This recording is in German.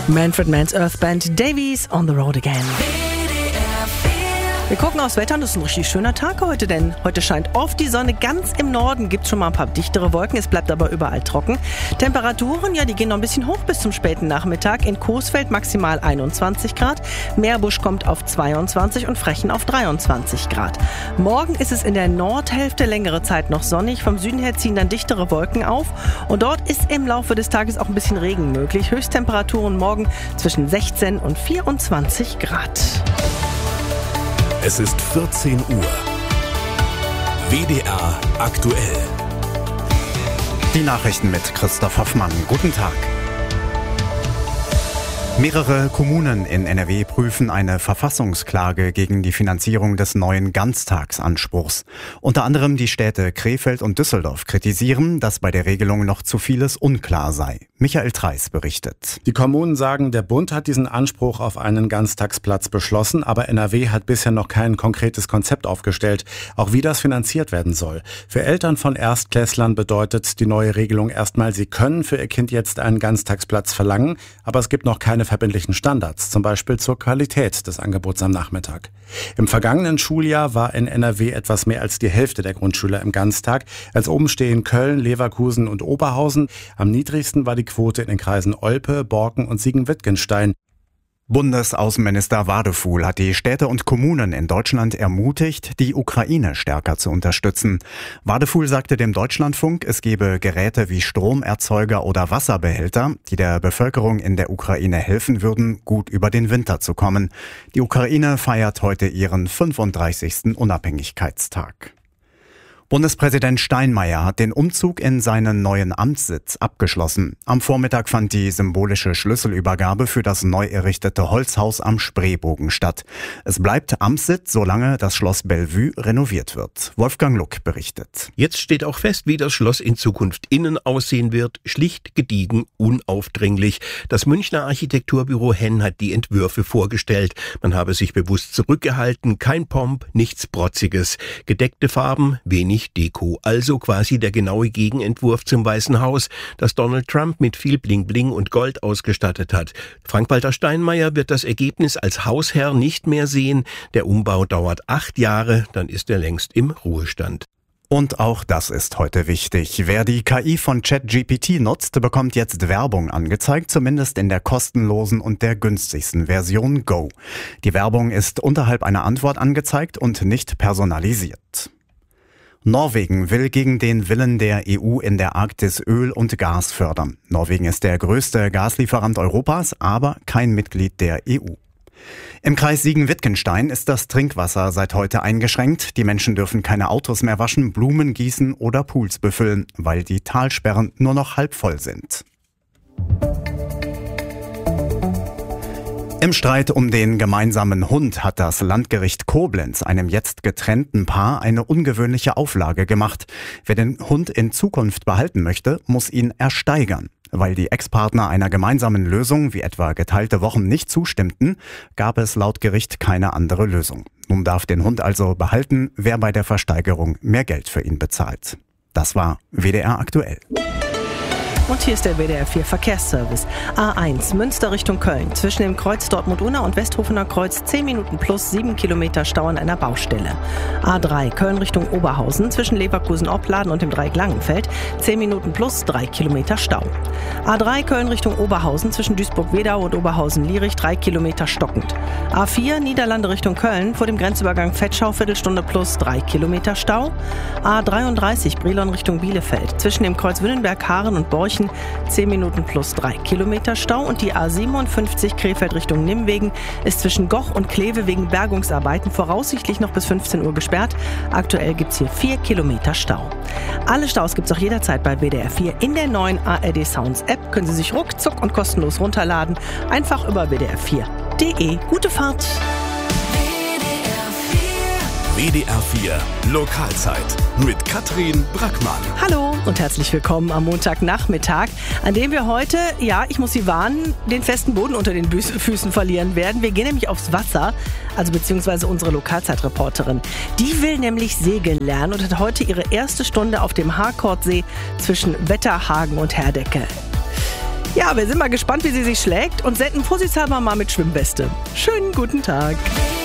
Manfred Mann's Earth Band, Davies on the Road Again. Wir gucken aufs Wetter und das ist ein richtig schöner Tag heute, denn heute scheint oft die Sonne. Ganz im Norden gibt es schon mal ein paar dichtere Wolken, es bleibt aber überall trocken. Temperaturen, ja, die gehen noch ein bisschen hoch bis zum späten Nachmittag. In Coesfeld maximal 21 Grad, Meerbusch kommt auf 22 und Frechen auf 23 Grad. Morgen ist es in der Nordhälfte längere Zeit noch sonnig. Vom Süden her ziehen dann dichtere Wolken auf und dort ist im Laufe des Tages auch ein bisschen Regen möglich. Höchsttemperaturen morgen zwischen 16 und 24 Grad. Es ist 14 Uhr. WDR aktuell. Die Nachrichten mit Christoph Hoffmann. Guten Tag. Mehrere Kommunen in NRW prüfen eine Verfassungsklage gegen die Finanzierung des neuen Ganztagsanspruchs. Unter anderem die Städte Krefeld und Düsseldorf kritisieren, dass bei der Regelung noch zu vieles unklar sei. Michael Treis berichtet. Die Kommunen sagen, der Bund hat diesen Anspruch auf einen Ganztagsplatz beschlossen, aber NRW hat bisher noch kein konkretes Konzept aufgestellt, auch wie das finanziert werden soll. Für Eltern von Erstklässlern bedeutet die neue Regelung erstmal, sie können für ihr Kind jetzt einen Ganztagsplatz verlangen, aber es gibt noch keine verbindlichen Standards, zum Beispiel zur Qualität des Angebots am Nachmittag. Im vergangenen Schuljahr war in NRW etwas mehr als die Hälfte der Grundschüler im Ganztag. Als oben stehen Köln, Leverkusen und Oberhausen. Am niedrigsten war die Quote in den Kreisen Olpe, Borken und Siegen-Wittgenstein. Bundesaußenminister Wadefuhl hat die Städte und Kommunen in Deutschland ermutigt, die Ukraine stärker zu unterstützen. Wadefuhl sagte dem Deutschlandfunk, es gebe Geräte wie Stromerzeuger oder Wasserbehälter, die der Bevölkerung in der Ukraine helfen würden, gut über den Winter zu kommen. Die Ukraine feiert heute ihren 35. Unabhängigkeitstag. Bundespräsident Steinmeier hat den Umzug in seinen neuen Amtssitz abgeschlossen. Am Vormittag fand die symbolische Schlüsselübergabe für das neu errichtete Holzhaus am Spreebogen statt. Es bleibt Amtssitz, solange das Schloss Bellevue renoviert wird. Wolfgang Luck berichtet. Jetzt steht auch fest, wie das Schloss in Zukunft innen aussehen wird. Schlicht, gediegen, unaufdringlich. Das Münchner Architekturbüro Henn hat die Entwürfe vorgestellt. Man habe sich bewusst zurückgehalten, kein Pomp, nichts Protziges. Gedeckte Farben, wenig Deko, also quasi der genaue Gegenentwurf zum Weißen Haus, das Donald Trump mit viel Bling-Bling und Gold ausgestattet hat. Frank-Walter Steinmeier wird das Ergebnis als Hausherr nicht mehr sehen. Der Umbau dauert 8 Jahre, dann ist er längst im Ruhestand. Und auch das ist heute wichtig. Wer die KI von ChatGPT nutzt, bekommt jetzt Werbung angezeigt, zumindest in der kostenlosen und der günstigsten Version Go. Die Werbung ist unterhalb einer Antwort angezeigt und nicht personalisiert. Norwegen will gegen den Willen der EU in der Arktis Öl und Gas fördern. Norwegen ist der größte Gaslieferant Europas, aber kein Mitglied der EU. Im Kreis Siegen-Wittgenstein ist das Trinkwasser seit heute eingeschränkt. Die Menschen dürfen keine Autos mehr waschen, Blumen gießen oder Pools befüllen, weil die Talsperren nur noch halb voll sind. Im Streit um den gemeinsamen Hund hat das Landgericht Koblenz einem jetzt getrennten Paar eine ungewöhnliche Auflage gemacht. Wer den Hund in Zukunft behalten möchte, muss ihn ersteigern. Weil die Ex-Partner einer gemeinsamen Lösung, wie etwa geteilte Wochen, nicht zustimmten, gab es laut Gericht keine andere Lösung. Nun darf den Hund also behalten, wer bei der Versteigerung mehr Geld für ihn bezahlt. Das war WDR aktuell. Und hier ist der WDR 4 Verkehrsservice. A1 Münster Richtung Köln. Zwischen dem Kreuz Dortmund-Unna und Westhofener Kreuz 10 Minuten plus 7 Kilometer Stau an einer Baustelle. A3 Köln Richtung Oberhausen. Zwischen Leverkusen-Opladen und dem Dreieck Langenfeld 10 Minuten plus 3 Kilometer Stau. A3 Köln Richtung Oberhausen. Zwischen Duisburg-Wedau und Oberhausen-Lierich 3 Kilometer stockend. A4 Niederlande Richtung Köln. Vor dem Grenzübergang Vetschau Viertelstunde plus 3 Kilometer Stau. A33 Brilon Richtung Bielefeld. Zwischen dem Kreuz Wünnenberg-Haaren und Borchen 10 Minuten plus 3 Kilometer Stau und die A57 Krefeld Richtung Nimwegen ist zwischen Goch und Kleve wegen Bergungsarbeiten voraussichtlich noch bis 15 Uhr gesperrt. Aktuell gibt es hier 4 Kilometer Stau. Alle Staus gibt es auch jederzeit bei WDR 4 in der neuen ARD Sounds App. Können Sie sich ruckzuck und kostenlos runterladen. Einfach über wdr4.de. Gute Fahrt! WDR 4 Lokalzeit mit Katrin Brackmann. Hallo und herzlich willkommen am Montagnachmittag, an dem wir heute, ja, ich muss Sie warnen, den festen Boden unter den Füßen verlieren werden. Wir gehen nämlich aufs Wasser, also beziehungsweise unsere Lokalzeitreporterin. Die will nämlich segeln lernen und hat heute ihre erste Stunde auf dem Harkordsee zwischen Wetterhagen und Herdecke. Ja, wir sind mal gespannt, wie sie sich schlägt und senden vorsichtshalber mal mit Schwimmweste. Schönen guten Tag.